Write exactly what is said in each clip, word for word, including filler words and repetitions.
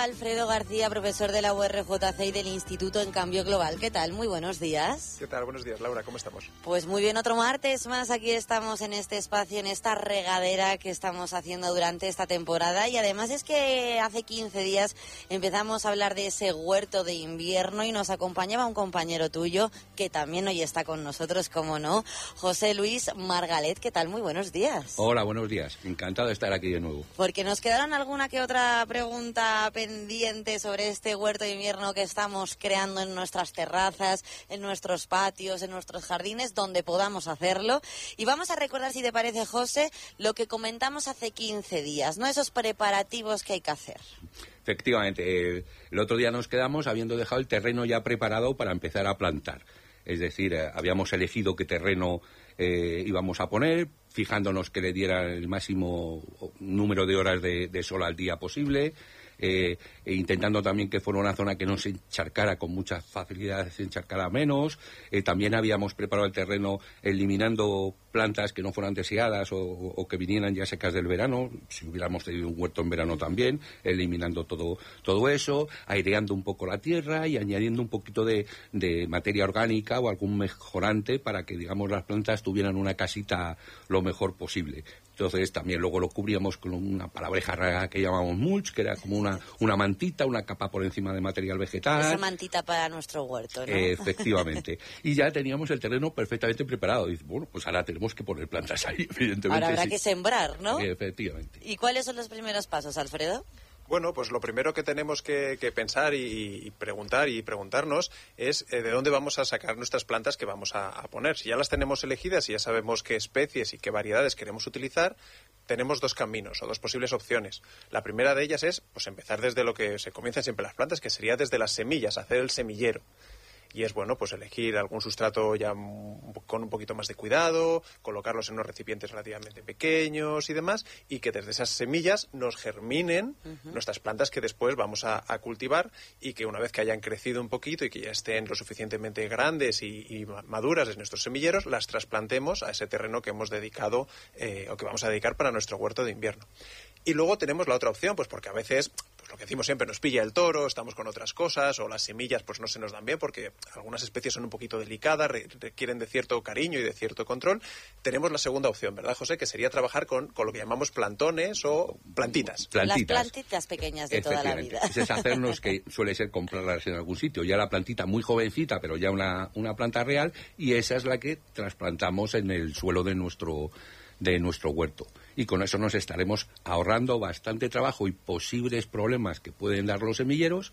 Alfredo García, profesor de la U R J C y del Instituto en Cambio Global. ¿Qué tal? Muy buenos días. ¿Qué tal? Buenos días, Laura. ¿Cómo estamos? Pues muy bien, otro martes más. Aquí estamos en este espacio, en esta regadera que estamos haciendo durante esta temporada. Y además es que hace quince días empezamos a hablar de ese huerto de invierno y nos acompañaba un compañero tuyo que también hoy está con nosotros, como no, José Luis Margalet. ¿Qué tal? Muy buenos días. Hola, buenos días. Encantado de estar aquí de nuevo. Porque nos quedaron alguna que otra pregunta pendiente sobre este huerto de invierno que estamos creando en nuestras terrazas, en nuestros patios, en nuestros jardines, donde podamos hacerlo. Y vamos a recordar, si te parece, José, lo que comentamos hace quince días, ¿no? Esos preparativos que hay que hacer. Efectivamente, eh, el otro día nos quedamos habiendo dejado el terreno ya preparado para empezar a plantar. Es decir, eh, habíamos elegido qué terreno eh, íbamos a poner, fijándonos que le diera el máximo número de horas de, de sol al día posible, eh, e intentando también que fuera una zona que no se encharcara con mucha facilidad, se encharcara menos. Eh, también habíamos preparado el terreno eliminando plantas que no fueran deseadas o, o que vinieran ya secas del verano, si hubiéramos tenido un huerto en verano también, eliminando todo, todo eso, aireando un poco la tierra y añadiendo un poquito de, de materia orgánica o algún mejorante para que, digamos, las plantas tuvieran una casita lo mejor posible. Entonces también luego lo cubríamos con una palabreja rara que llamamos mulch, que era como una, una mantita, una capa por encima de material vegetal. Esa mantita para nuestro huerto, ¿no? Eh, efectivamente. Y ya teníamos el terreno perfectamente preparado. Y bueno, pues ahora tenemos que poner plantas ahí, evidentemente. Ahora habrá sí. que sembrar, ¿no? Eh, efectivamente. ¿Y cuáles son los primeros pasos, Alfredo? Bueno, pues lo primero que tenemos que, que pensar y, y preguntar y preguntarnos es eh, de dónde vamos a sacar nuestras plantas que vamos a, a poner. Si ya las tenemos elegidas y ya sabemos qué especies y qué variedades queremos utilizar, tenemos dos caminos o dos posibles opciones. La primera de ellas es pues empezar desde lo que se comienzan siempre las plantas, que sería desde las semillas, hacer el semillero. Y es bueno pues elegir algún sustrato ya con un poquito más de cuidado, colocarlos en unos recipientes relativamente pequeños y demás, y que desde esas semillas nos germinen uh-huh. nuestras plantas que después vamos a, a cultivar, y que una vez que hayan crecido un poquito y que ya estén lo suficientemente grandes y, y maduras en nuestros semilleros, las trasplantemos a ese terreno que hemos dedicado eh, o que vamos a dedicar para nuestro huerto de invierno. Y luego tenemos la otra opción, pues porque a veces, pues lo que decimos siempre, nos pilla el toro, estamos con otras cosas, o las semillas pues no se nos dan bien porque algunas especies son un poquito delicadas, re- requieren de cierto cariño y de cierto control. Tenemos la segunda opción, ¿verdad, José? Que sería trabajar con, con lo que llamamos plantones o plantitas. Plantitas. Las plantitas pequeñas de toda la vida. Es deshacernos, que suele ser comprarlas en algún sitio. Ya la plantita muy jovencita, pero ya una, una planta real, y esa es la que trasplantamos en el suelo de nuestro de nuestro huerto. Y con eso nos estaremos ahorrando bastante trabajo y posibles problemas que pueden dar los semilleros,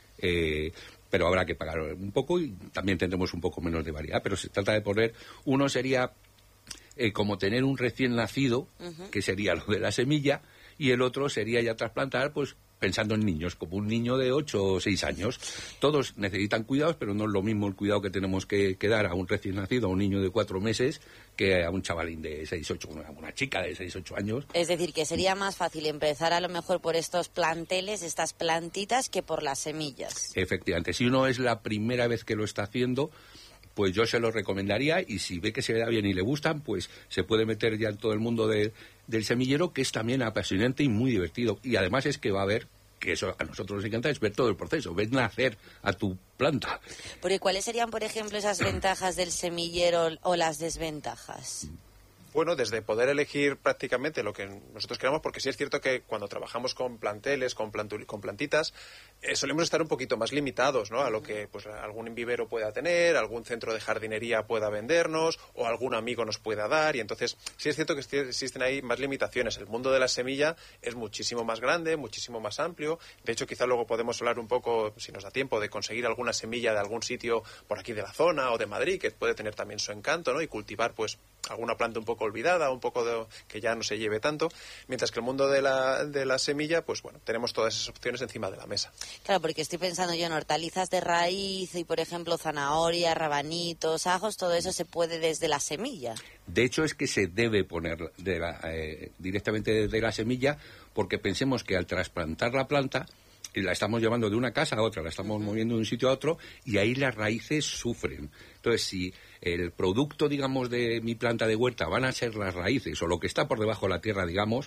eh, pero habrá que pagar un poco y también tendremos un poco menos de variedad. Pero se trata de poner, uno sería eh, como tener un recién nacido, uh-huh. que sería lo de la semilla, y el otro sería ya trasplantar, pues pensando en niños, como un niño de ocho o seis años. Todos necesitan cuidados, pero no es lo mismo el cuidado que tenemos que, que dar a un recién nacido, a un niño de cuatro meses, que a un chavalín de seis, ocho, una, una chica de seis, ocho años. Es decir, que sería más fácil empezar a lo mejor por estos planteles, estas plantitas, que por las semillas. Efectivamente, si uno es la primera vez que lo está haciendo, pues yo se lo recomendaría, y si ve que se le da bien y le gustan, pues se puede meter ya en todo el mundo de, del semillero, que es también apasionante y muy divertido. Y además es que va a ver, que eso a nosotros nos encanta, es ver todo el proceso, ver nacer a tu planta. Porque ¿cuáles serían, por ejemplo, esas ventajas del semillero o las desventajas? Bueno, desde poder elegir prácticamente lo que nosotros queramos, porque sí es cierto que cuando trabajamos con planteles, con, plantul- con plantitas, eh, solemos estar un poquito más limitados, ¿no? A lo que pues algún vivero pueda tener, algún centro de jardinería pueda vendernos, o algún amigo nos pueda dar, y entonces sí es cierto que existen ahí más limitaciones. El mundo de la semilla es muchísimo más grande, muchísimo más amplio. De hecho, quizá luego podemos hablar un poco, si nos da tiempo, de conseguir alguna semilla de algún sitio por aquí de la zona o de Madrid, que puede tener también su encanto, ¿no? Y cultivar, pues, alguna planta un poco olvidada, un poco de, que ya no se lleve tanto, mientras que el mundo de la, de la semilla, pues bueno, tenemos todas esas opciones encima de la mesa. Claro, porque estoy pensando yo en hortalizas de raíz y, por ejemplo, zanahoria, rabanitos, ajos, todo eso se puede desde la semilla. De hecho, es que se debe poner de la, eh, directamente desde la semilla, porque pensemos que al trasplantar la planta, la estamos llevando de una casa a otra, la estamos uh-huh. moviendo de un sitio a otro, y ahí las raíces sufren. Entonces, si el producto, digamos, de mi planta de huerta van a ser las raíces, o lo que está por debajo de la tierra, digamos,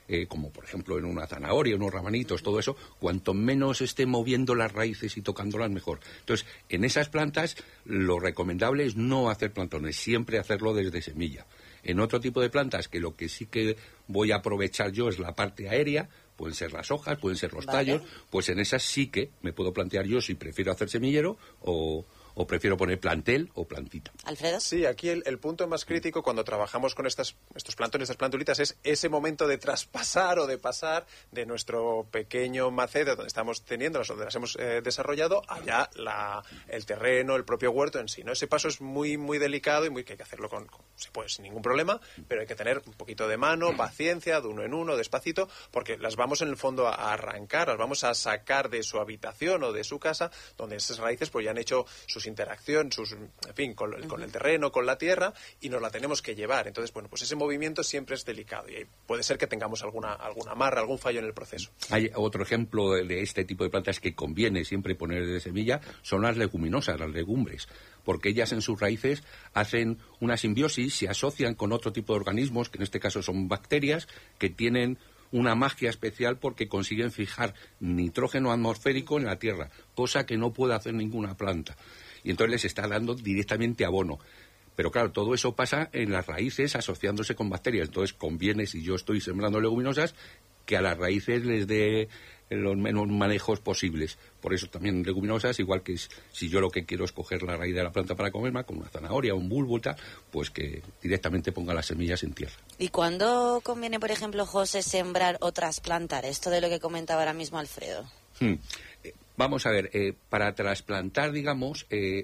eh, como por ejemplo en una zanahoria, unos ramanitos, todo eso, cuanto menos esté moviendo las raíces y tocándolas, mejor. Entonces, en esas plantas lo recomendable es no hacer plantones, siempre hacerlo desde semilla. En otro tipo de plantas, que lo que sí que voy a aprovechar yo es la parte aérea, pueden ser las hojas, pueden ser los vale. tallos, pues en esas sí que me puedo plantear yo si prefiero hacer semillero o... o prefiero poner plantel o plantita. ¿Alfredo? Sí, aquí el, el punto más crítico cuando trabajamos con estas, estos plantones, estas plantulitas, es ese momento de traspasar o de pasar de nuestro pequeño maceta donde estamos teniendo, donde las hemos eh, desarrollado, allá la, el terreno, el propio huerto en sí, ¿no? Ese paso es muy muy delicado y muy que hay que hacerlo con, con se puede, sin ningún problema, pero hay que tener un poquito de mano, paciencia, de uno en uno, despacito, porque las vamos en el fondo a, a arrancar, las vamos a sacar de su habitación o de su casa, donde esas raíces pues ya han hecho sus interacción, sus, en fin, con, uh-huh. con el terreno, con la tierra, y nos la tenemos que llevar. Entonces, bueno, pues ese movimiento siempre es delicado y puede ser que tengamos alguna alguna amarra, algún fallo en el proceso. Hay otro ejemplo de este tipo de plantas que conviene siempre poner de semilla, son las leguminosas, las legumbres, porque ellas en sus raíces hacen una simbiosis, se asocian con otro tipo de organismos, que en este caso son bacterias, que tienen una magia especial porque consiguen fijar nitrógeno atmosférico en la tierra, cosa que no puede hacer ninguna planta. Y entonces les está dando directamente abono. Pero claro, todo eso pasa en las raíces asociándose con bacterias. Entonces conviene, si yo estoy sembrando leguminosas, que a las raíces les dé los menos manejos posibles. Por eso también leguminosas, igual que si yo lo que quiero es coger la raíz de la planta para comerla, como una zanahoria, un bulbo y tal, pues que directamente ponga las semillas en tierra. ¿Y cuándo conviene, por ejemplo, José, sembrar o trasplantar? Esto de lo que comentaba ahora mismo Alfredo. Hmm. Vamos a ver, eh, para trasplantar, digamos, eh,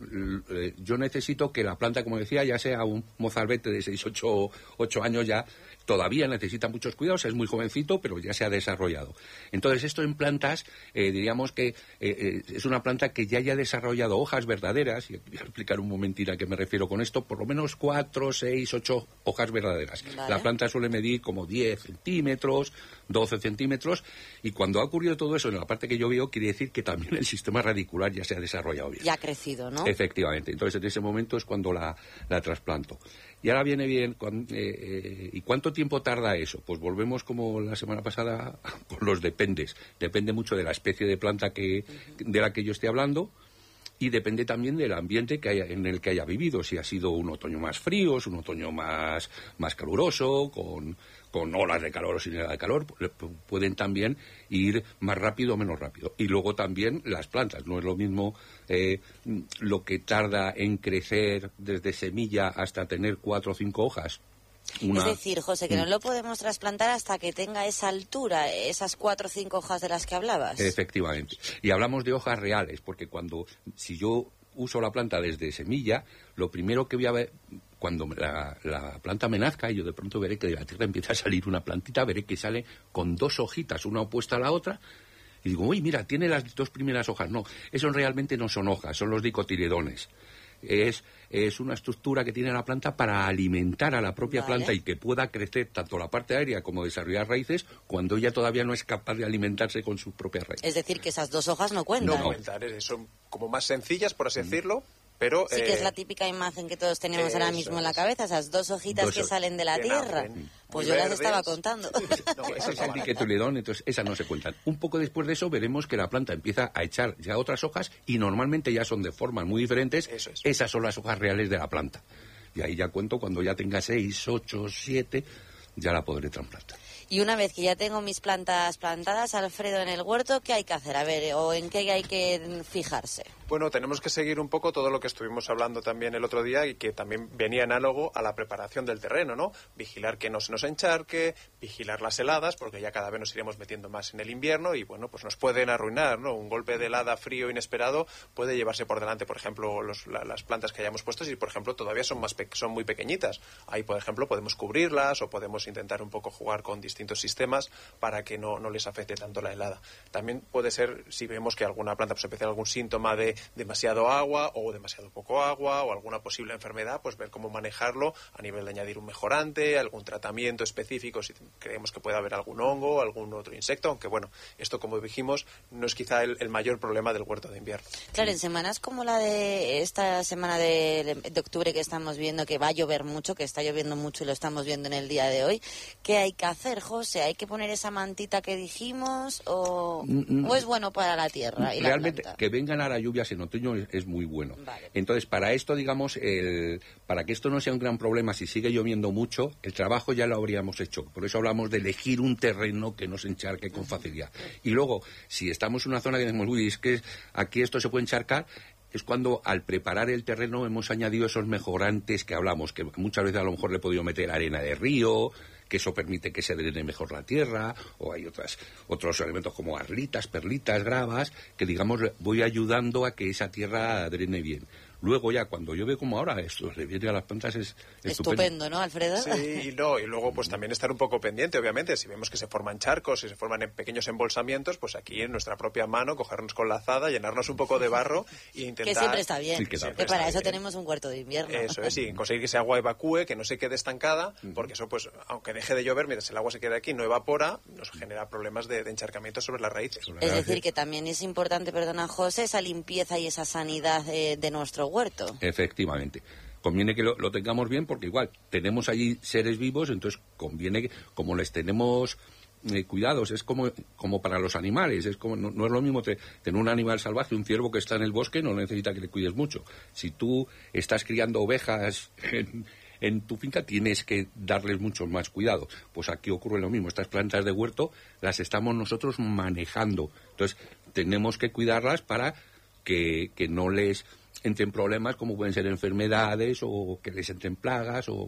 yo necesito que la planta, como decía, ya sea un mozalbete de seis, ocho años ya, todavía necesita muchos cuidados, es muy jovencito, pero ya se ha desarrollado. Entonces, esto en plantas, eh, diríamos que eh, eh, es una planta que ya haya desarrollado hojas verdaderas, y voy a explicar un momentín a qué me refiero con esto, por lo menos cuatro, seis, ocho hojas verdaderas. Vale. La planta suele medir como diez centímetros, doce centímetros, y cuando ha ocurrido todo eso en la parte que yo veo, quiere decir que también el sistema radicular ya se ha desarrollado bien. Ya ha crecido, ¿no? Efectivamente. Entonces, en ese momento es cuando la, la trasplanto. Y ahora viene bien, cuando, eh, eh, ¿y cuánto tiempo tarda eso? Pues volvemos como la semana pasada con los dependes. Depende mucho de la especie de planta que, uh-huh. de la que yo esté hablando, y depende también del ambiente que haya, en el que haya vivido. Si ha sido un otoño más frío, un otoño más, más caluroso, con, con olas de calor o sin olas de calor, pueden también ir más rápido o menos rápido. Y luego también las plantas. No es lo mismo eh, lo que tarda en crecer desde semilla hasta tener cuatro o cinco hojas. Una... Es decir, José, que no lo podemos trasplantar hasta que tenga esa altura, esas cuatro o cinco hojas de las que hablabas. Efectivamente. Y hablamos de hojas reales, porque cuando, si yo uso la planta desde semilla, lo primero que voy a ver, cuando la, la planta me nazca, y yo de pronto veré que de la tierra empieza a salir una plantita, veré que sale con dos hojitas, una opuesta a la otra, y digo, uy, mira, tiene las dos primeras hojas. No, eso realmente no son hojas, son los dicotiledones. Es, es una estructura que tiene la planta para alimentar a la propia vale. planta y que pueda crecer tanto la parte aérea como desarrollar raíces cuando ella todavía no es capaz de alimentarse con sus propias raíces. Es decir, que esas dos hojas no cuentan. No cuentan, son como más sencillas, por así mm. decirlo. Pero, sí, eh, que es la típica imagen que todos tenemos eh, ahora mismo en la cabeza, esas dos hojitas dos, que salen de la tierra. Nacen, pues yo verdes. Las estaba contando. No, ese es el dicotiledón, entonces esas no se cuentan. Un poco después de eso veremos que la planta empieza a echar ya otras hojas y normalmente ya son de formas muy diferentes. Eso es. Esas son las hojas reales de la planta. Y ahí ya cuento, cuando ya tenga seis, ocho, siete, ya la podré trasplantar. Y una vez que ya tengo mis plantas plantadas, Alfredo, en el huerto, ¿qué hay que hacer? A ver, ¿o en qué hay que fijarse? Bueno, tenemos que seguir un poco todo lo que estuvimos hablando también el otro día y que también venía análogo a la preparación del terreno, ¿no? Vigilar que no se nos encharque, vigilar las heladas, porque ya cada vez nos iremos metiendo más en el invierno y, bueno, pues nos pueden arruinar, ¿no? Un golpe de helada frío inesperado puede llevarse por delante, por ejemplo, los, la, las plantas que hayamos puesto y, por ejemplo, todavía son, más pe- son muy pequeñitas. Ahí, por ejemplo, podemos cubrirlas o podemos intentar un poco jugar con distintos sistemas para que no, no les afecte tanto la helada. También puede ser, si vemos que alguna planta pues empieza algún síntoma de demasiado agua o demasiado poco agua o alguna posible enfermedad, pues ver cómo manejarlo a nivel de añadir un mejorante, algún tratamiento específico si creemos que puede haber algún hongo, algún otro insecto, aunque bueno, esto como dijimos no es quizá el, el mayor problema del huerto de invierno. Claro, en semanas como la de esta semana de, de octubre que estamos viendo que va a llover mucho, que está lloviendo mucho y lo estamos viendo en el día de hoy, hoy. ¿Qué hay que hacer, José? ¿Hay que poner esa mantita que dijimos o, mm, o es bueno para la tierra y realmente la planta? Que vengan a las lluvias en otoño es, es muy bueno. Vale. Entonces, para esto, digamos, el, para que esto no sea un gran problema, si sigue lloviendo mucho, el trabajo ya lo habríamos hecho. Por eso hablamos de elegir un terreno que no se encharque con facilidad. Y luego, si estamos en una zona que decimos, uy, es que aquí esto se puede encharcar, es cuando al preparar el terreno hemos añadido esos mejorantes que hablamos, que muchas veces a lo mejor le he podido meter arena de río, que eso permite que se drene mejor la tierra, o hay otras, otros elementos como arlitas, perlitas, gravas, que digamos voy ayudando a que esa tierra drene bien. Luego ya, cuando llueve como ahora, esto le viene a las plantas es estupendo. Estupendo, ¿no, Alfredo? Sí, y, no, y luego pues también estar un poco pendiente, obviamente, si vemos que se forman charcos, si se forman en pequeños embolsamientos, pues aquí en nuestra propia mano, cogernos con la azada, llenarnos un poco de barro e intentar... Que siempre está bien, sí, que, que para eso bien. Tenemos un huerto de invierno. Eso es, y conseguir que ese agua evacúe, que no se quede estancada, porque eso pues, aunque deje de llover, mientras el agua se quede aquí, no evapora, nos genera problemas de, de encharcamiento sobre las raíces. Es decir, que también es importante, perdona José, esa limpieza y esa sanidad de, de nuestro huerto. Efectivamente. Efectivamente. Conviene que lo, lo tengamos bien porque igual tenemos allí seres vivos, entonces conviene que, como les tenemos eh, cuidados, es como, como para los animales, es como no, no es lo mismo te, tener un animal salvaje, un ciervo que está en el bosque no necesita que le cuides mucho. Si tú estás criando ovejas en, en tu finca tienes que darles mucho más cuidado. Pues aquí ocurre lo mismo, estas plantas de huerto las estamos nosotros manejando, entonces tenemos que cuidarlas para que, que no les entren problemas como pueden ser enfermedades o que les entren plagas o...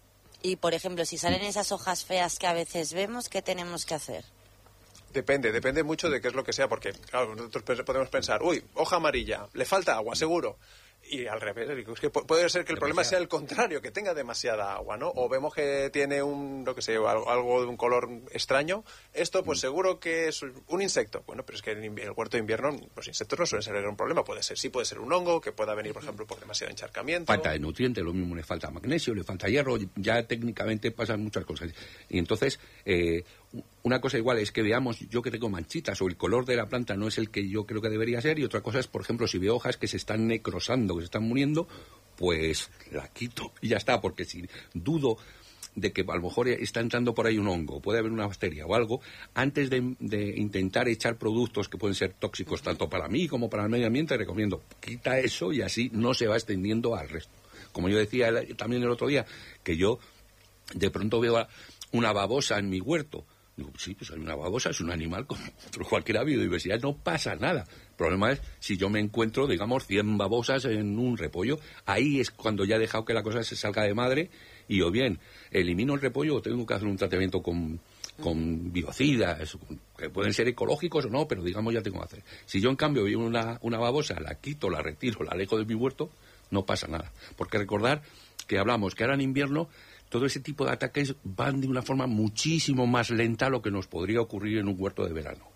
Y, por ejemplo, si salen esas hojas feas que a veces vemos, ¿qué tenemos que hacer? Depende, depende mucho de qué es lo que sea, porque, claro, nosotros podemos pensar, uy, hoja amarilla, le falta agua, seguro. Y al revés, es que puede ser que el problema sea el contrario, que tenga demasiada agua, ¿no? O vemos que tiene un, lo que sé, algo, algo de un color extraño. Esto, pues seguro que es un insecto. Bueno, pero es que en el huerto de invierno los insectos no suelen ser un problema. Puede ser, sí, puede ser un hongo, que pueda venir, por ejemplo, por demasiado encharcamiento. Falta de nutrientes, lo mismo le falta magnesio, le falta hierro, ya técnicamente pasan muchas cosas. Y entonces, eh, una cosa igual es que veamos, yo que tengo manchitas o el color de la planta no es el que yo creo que debería ser, y otra cosa es, por ejemplo, si veo hojas que se están necrosando, que se están muriendo, pues la quito y ya está, porque si dudo de que a lo mejor está entrando por ahí un hongo, puede haber una bacteria o algo, antes de, de intentar echar productos que pueden ser tóxicos tanto para mí como para el medio ambiente, recomiendo, quita eso y así no se va extendiendo al resto. Como yo decía también el otro día, que yo de pronto veo una babosa en mi huerto. Digo, sí, pues hay una babosa, es un animal como otro cualquier biodiversidad, no pasa nada. El problema es si yo me encuentro, digamos, cien babosas en un repollo, ahí es cuando ya he dejado que la cosa se salga de madre y o bien elimino el repollo o tengo que hacer un tratamiento con, con biocidas, que pueden ser ecológicos o no, pero digamos ya tengo que hacer. Si yo en cambio veo una, una babosa, la quito, la retiro, la alejo de mi huerto, no pasa nada. Porque recordar que hablamos que ahora en invierno todo ese tipo de ataques van de una forma muchísimo más lenta a lo que nos podría ocurrir en un huerto de verano.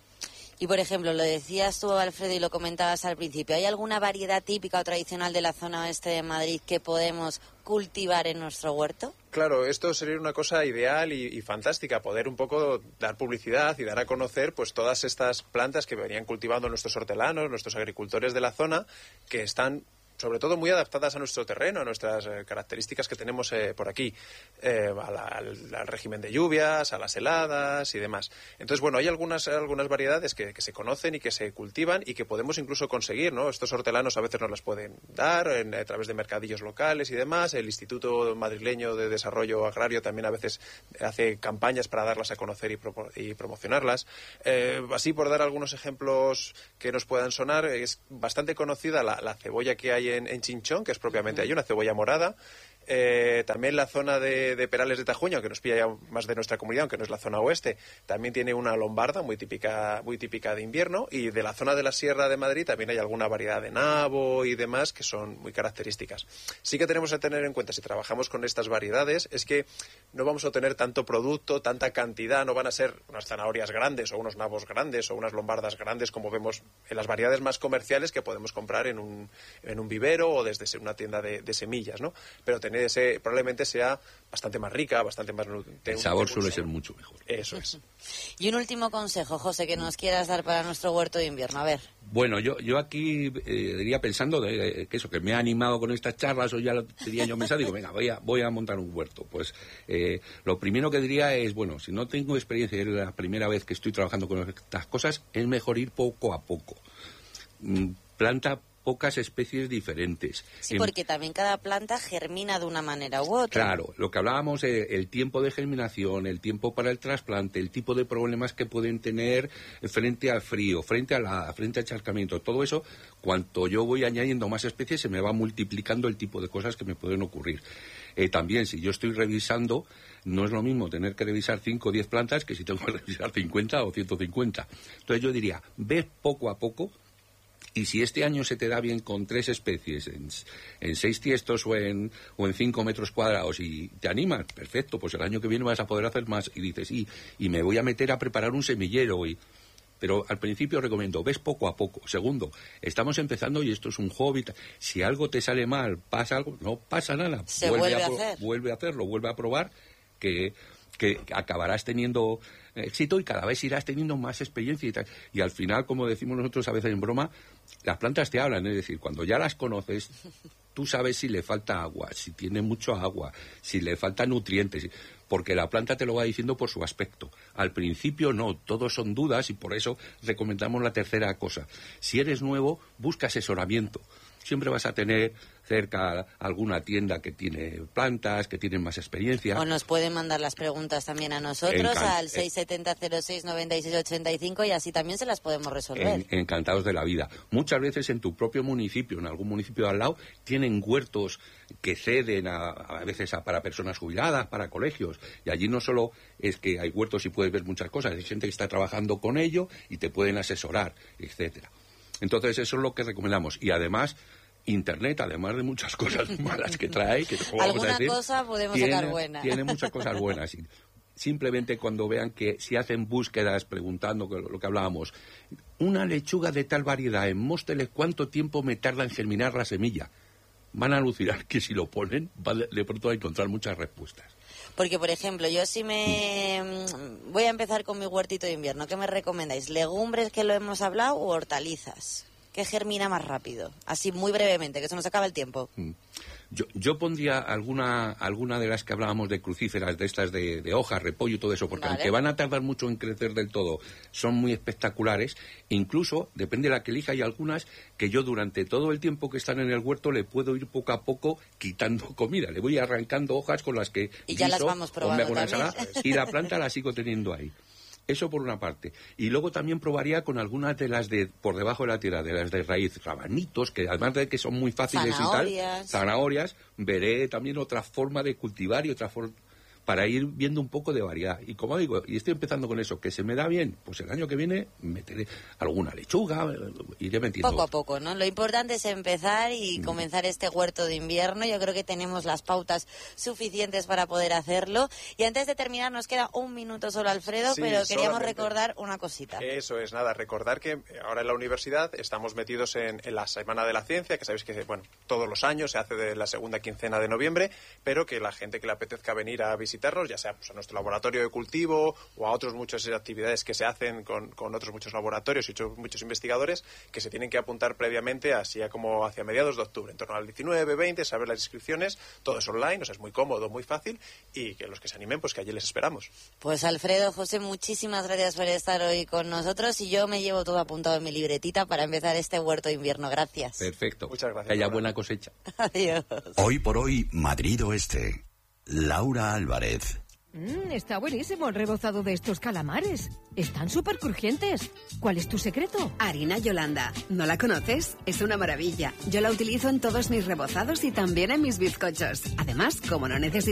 Y, por ejemplo, lo decías tú, Alfredo, y lo comentabas al principio, ¿hay alguna variedad típica o tradicional de la zona oeste de Madrid que podemos cultivar en nuestro huerto? Claro, esto sería una cosa ideal y, y fantástica, poder un poco dar publicidad y dar a conocer pues todas estas plantas que venían cultivando nuestros hortelanos, nuestros agricultores de la zona, que están sobre todo muy adaptadas a nuestro terreno, a nuestras eh, características que tenemos eh, por aquí, eh, a la, al, al régimen de lluvias, a las heladas y demás. Entonces, bueno, hay algunas algunas variedades que, que se conocen y que se cultivan y que podemos incluso conseguir, ¿no? Estos hortelanos a veces nos las pueden dar en, a través de mercadillos locales y demás. El Instituto Madrileño de Desarrollo Agrario también a veces hace campañas para darlas a conocer y, pro, y promocionarlas. Eh, así, por dar algunos ejemplos que nos puedan sonar, es bastante conocida la, la cebolla que hay En, en Chinchón, que es propiamente ahí, una cebolla morada. Eh, también la zona de, de Perales de Tajuña, que nos pilla ya más de nuestra comunidad, aunque no es la zona oeste, también tiene una lombarda muy típica, muy típica de invierno, y de la zona de la Sierra de Madrid también hay alguna variedad de nabo y demás que son muy características. Sí que tenemos que tener en cuenta, si trabajamos con estas variedades, es que no vamos a obtener tanto producto, tanta cantidad, no van a ser unas zanahorias grandes o unos nabos grandes o unas lombardas grandes como vemos en las variedades más comerciales que podemos comprar en un, en un vivero o desde una tienda de, de semillas, ¿no? Pero tener ese, probablemente sea bastante más rica, bastante más... El sabor suele ser mucho mejor. Eso es. Y un último consejo, José, que nos quieras dar para nuestro huerto de invierno. A ver. Bueno, yo yo aquí eh, diría pensando de, eh, que eso, que me ha animado con estas charlas, o ya lo tenía yo pensado, digo, venga, voy a, voy a montar un huerto. Pues eh, lo primero que diría es, bueno, si no tengo experiencia, es la primera vez que estoy trabajando con estas cosas, es mejor ir poco a poco. Mm, planta pocas especies diferentes. Sí, porque también cada planta germina de una manera u otra. Claro, lo que hablábamos, eh, el tiempo de germinación, el tiempo para el trasplante, el tipo de problemas que pueden tener frente al frío, frente a la, frente al encharcamiento, todo eso, cuanto yo voy añadiendo más especies, se me va multiplicando el tipo de cosas que me pueden ocurrir. Eh, también, si yo estoy revisando, no es lo mismo tener que revisar cinco o diez plantas que si tengo que revisar cincuenta o ciento cincuenta. Entonces yo diría, ve poco a poco. Y si este año se te da bien con tres especies, en, en seis tiestos o en, o en cinco metros cuadrados, y te animas, perfecto, pues el año que viene vas a poder hacer más. Y dices, y, y me voy a meter a preparar un semillero. Y... Pero al principio recomiendo, ves poco a poco. Segundo, estamos empezando y esto es un hobby. Si algo te sale mal, pasa algo, no pasa nada. Se vuelve, vuelve a, a hacer. Vuelve a hacerlo, vuelve a probar, que... que acabarás teniendo éxito y cada vez irás teniendo más experiencia y tal. Y al final, como decimos nosotros a veces en broma, las plantas te hablan, es decir, cuando ya las conoces, tú sabes si le falta agua, si tiene mucho agua, si le falta nutrientes, porque la planta te lo va diciendo por su aspecto. Al principio no, todos son dudas y por eso recomendamos la tercera cosa. Si eres nuevo, busca asesoramiento. Siempre vas a tener cerca alguna tienda que tiene plantas, que tienen más experiencia. O nos pueden mandar las preguntas también a nosotros Encan- al seis siete cero cero seis nueve seis ocho cinco y así también se las podemos resolver. En, encantados de la vida. Muchas veces en tu propio municipio, en algún municipio de al lado, tienen huertos que ceden a, a veces a, para personas jubiladas, para colegios. Y allí no solo es que hay huertos y puedes ver muchas cosas, hay gente que está trabajando con ello y te pueden asesorar, etcétera. Entonces eso es lo que recomendamos. Y además, Internet, además de muchas cosas malas que trae, que vamos alguna a decir, cosa podemos tiene, sacar buena. Tiene muchas cosas buenas. Y simplemente cuando vean que si hacen búsquedas preguntando lo que hablábamos, una lechuga de tal variedad en Móstoles, ¿cuánto tiempo me tarda en germinar la semilla? Van a alucinar que si lo ponen, van de pronto a encontrar muchas respuestas. Porque, por ejemplo, yo si me... voy a empezar con mi huertito de invierno, ¿qué me recomendáis? ¿Legumbres, que lo hemos hablado, o hortalizas? ¿Qué germina más rápido? Así, muy brevemente, que se nos acaba el tiempo. Yo, yo pondría alguna alguna de las que hablábamos de crucíferas, de estas de, de hojas, repollo y todo eso, porque vale. aunque van a tardar mucho en crecer del todo, son muy espectaculares. Incluso, depende de la que elija, hay algunas que yo durante todo el tiempo que están en el huerto le puedo ir poco a poco quitando comida. Le voy arrancando hojas con las que y ya guiso, las vamos probando o me hago una también. ensalada, y la planta la sigo teniendo ahí. Eso por una parte. Y luego también probaría con algunas de las de por debajo de la tierra, de las de raíz, rabanitos, que además de que son muy fáciles zanahorias. y tal, zanahorias, veré también otra forma de cultivar y otra forma para ir viendo un poco de variedad. Y como digo, y estoy empezando con eso, que se me da bien, pues el año que viene meteré alguna lechuga, iré metiendo. Poco a poco, ¿no? Lo importante es empezar y comenzar este huerto de invierno. Yo creo que tenemos las pautas suficientes para poder hacerlo. Y antes de terminar, nos queda un minuto solo, Alfredo, Sí, pero queríamos solamente. recordar una cosita. Eso es, nada, recordar que ahora en la universidad estamos metidos en, en la Semana de la Ciencia, que sabéis que, bueno, todos los años se hace de la segunda quincena de noviembre, pero que la gente que le apetezca venir a visitarnos, ya sea pues, a nuestro laboratorio de cultivo o a otras muchas actividades que se hacen con, con otros muchos laboratorios y muchos investigadores, que se tienen que apuntar previamente, así como hacia mediados de octubre, en torno al diecinueve, veinte, saber las inscripciones, todo es online, o sea, es muy cómodo, muy fácil, y que los que se animen, pues que allí les esperamos. Pues Alfredo, José, muchísimas gracias por estar hoy con nosotros y yo me llevo todo apuntado en mi libretita para empezar este huerto de invierno. Gracias. Perfecto. Muchas gracias. Que haya Laura. buena cosecha. Adiós. Hoy por hoy, Madrid Oeste. Laura Álvarez. Mm, está buenísimo el rebozado de estos calamares. Están súper crujientes. ¿Cuál es tu secreto? Harina Yolanda. ¿No la conoces? Es una maravilla. Yo la utilizo en todos mis rebozados y también en mis bizcochos. Además, como no necesito